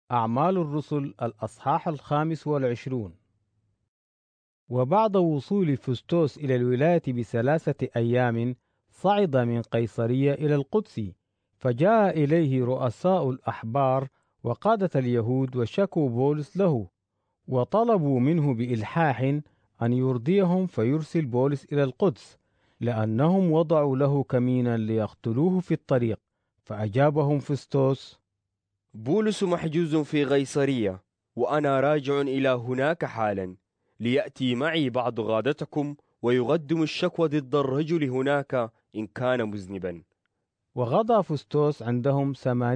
أعمال الرسل الأصحاح 25. وبعد وصول فستوس إلى الولاية ب3 أيام صعد من قيصرية إلى القدس، فجاء إليه رؤساء الأحبار وقادة اليهود وشكوا بولس له، وطلبوا منه بإلحاح أن يرضيهم فيرسل بولس إلى القدس، لأنهم وضعوا له كمينا ليقتلوه في الطريق. فأجابهم فستوس: بولس محجوز في قيصرية، وأنا راجع إلى هناك حالا، ليأتي معي بعض غادتكم ويقدم الشكوى ضد الرجل هناك إن كان مذنبا. وغدا فستوس عندهم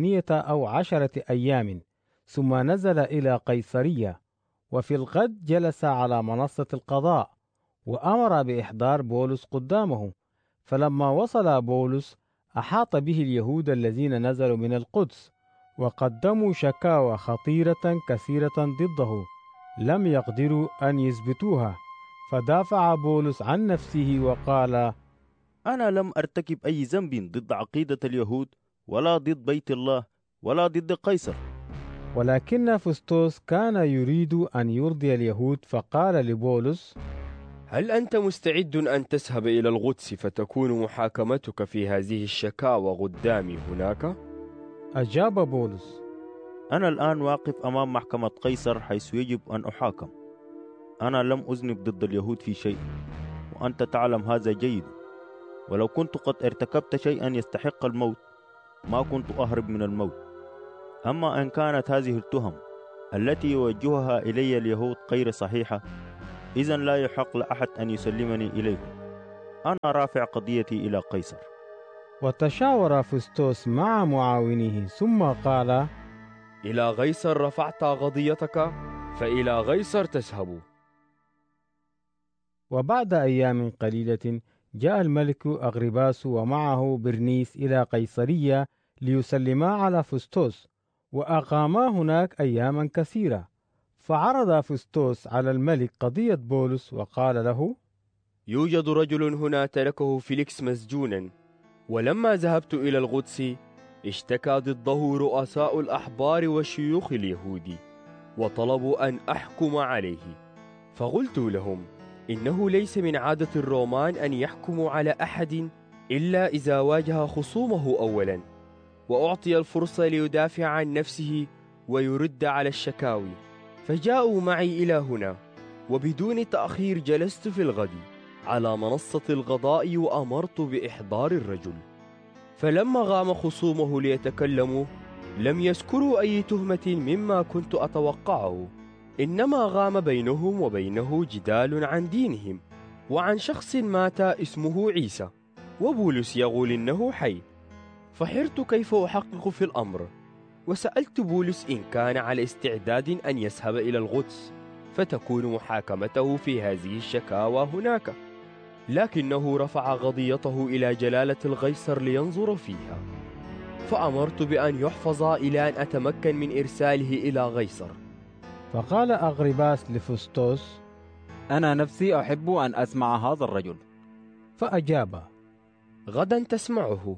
18 أيام، ثم نزل إلى قيصرية، وفي الغد جلس على منصة القضاء، وأمر بإحضار بولس قدامه. فلما وصل بولس أحاط به اليهود الذين نزلوا من القدس، وقدموا شكاوى خطيرة كثيرة ضده لم يقدروا أن يثبتوها. فدافع بولس عن نفسه وقال: أنا لم أرتكب أي ذنب ضد عقيدة اليهود ولا ضد بيت الله ولا ضد قيصر. ولكن فستوس كان يريد أن يرضي اليهود، فقال لبولس: هل أنت مستعد أن تذهب إلى القدس فتكون محاكمتك في هذه الشكاوى قدامي هناك؟ أجاب بولس: أنا الآن واقف أمام محكمة قيصر حيث يجب أن أحاكم. أنا لم أذنب ضد اليهود في شيء، وأنت تعلم هذا جيد. ولو كنت قد ارتكبت شيئا يستحق الموت ما كنت أهرب من الموت. أما إن كانت هذه التهم التي يوجهها إلي اليهود غير صحيحة، إذن لا يحق لأحد أن يسلمني إليكم. أنا رافع قضيتي إلى قيصر. وتشاور فستوس مع معاونيه، ثم قال: إلى قيصر رفعت قضيتك، فإلى قيصر تذهب. وبعد أيام قليلة جاء الملك أغرباس ومعه برنيس إلى قيصرية ليسلما على فستوس، وأقاما هناك أياما كثيرة. فعرض فستوس على الملك قضية بولس وقال له: يوجد رجل هنا تركه فيليكس مسجونا، ولما ذهبت إلى القدس اشتكى ضده رؤساء الأحبار والشيوخ اليهود، وطلبوا أن أحكم عليه. فقلت لهم إنه ليس من عادة الرومان أن يحكموا على أحد إلا إذا واجه خصومه أولا، وأعطي الفرصة ليدافع عن نفسه ويرد على الشكاوي. فجاءوا معي إلى هنا، وبدون تأخير جلست في الغد على منصة القضاء وأمرت بإحضار الرجل. فلما قام خصومه ليتكلموا لم يذكروا أي تهمة مما كنت أتوقعه، إنما قام بينهم وبينه جدال عن دينهم وعن شخص مات اسمه عيسى، وبولس يقول إنه حي. فحرت كيف أحقق في الأمر، وسألت بولس إن كان على استعداد أن يذهب إلى القدس فتكون محاكمته في هذه الشكاوى هناك، لكنه رفع قضيته إلى جلالة القيصر لينظر فيها. فأمرت بأن يحفظ إلى أن أتمكن من إرساله إلى قيصر. فقال أغرباس لفستوس: أنا نفسي أحب أن أسمع هذا الرجل. فأجاب: غدا تسمعه.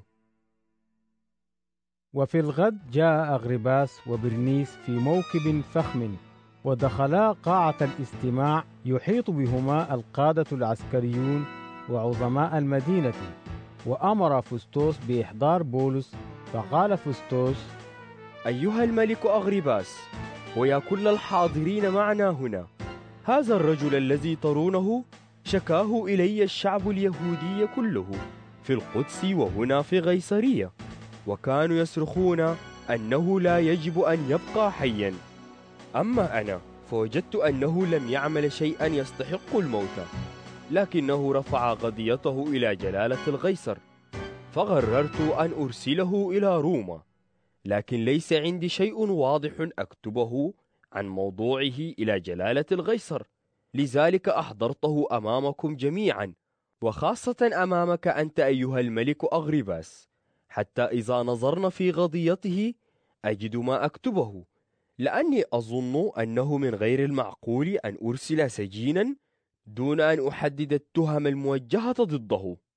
وفي الغد جاء أغرباس وبرنيس في موكب فخم، ودخلا قاعة الاستماع يحيط بهما القادة العسكريون وعظماء المدينة. وأمر فستوس بإحضار بولس. فقال فستوس: أيها الملك أغرباس، ويا كل الحاضرين معنا هنا، هذا الرجل الذي ترونه شكاه إلي الشعب اليهودي كله في القدس وهنا في قيصرية، وكانوا يصرخون أنه لا يجب أن يبقى حيا. أما أنا فوجدت أنه لم يعمل شيئا يستحق الموت، لكنه رفع قضيته إلى جلالة القيصر، فقررت أن أرسله إلى روما، لكن ليس عندي شيء واضح أكتبه عن موضوعه إلى جلالة القيصر، لذلك أحضرته أمامكم جميعا، وخاصة أمامك أنت أيها الملك أغرباس، حتى إذا نظرنا في قضيته أجد ما أكتبه، لأني أظن أنه من غير المعقول أن أرسل سجينا دون أن أحدد التهم الموجهة ضده.